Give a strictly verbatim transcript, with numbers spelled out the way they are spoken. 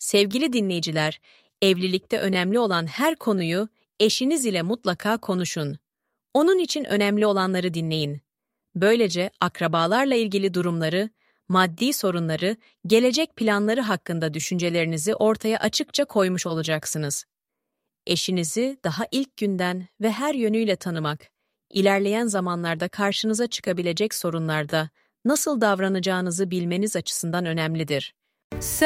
Sevgili dinleyiciler, evlilikte önemli olan her konuyu eşiniz ile mutlaka konuşun. Onun için önemli olanları dinleyin. Böylece akrabalarla ilgili durumları, maddi sorunları, gelecek planları hakkında düşüncelerinizi ortaya açıkça koymuş olacaksınız. Eşinizi daha ilk günden ve her yönüyle tanımak, ilerleyen zamanlarda karşınıza çıkabilecek sorunlarda nasıl davranacağınızı bilmeniz açısından önemlidir.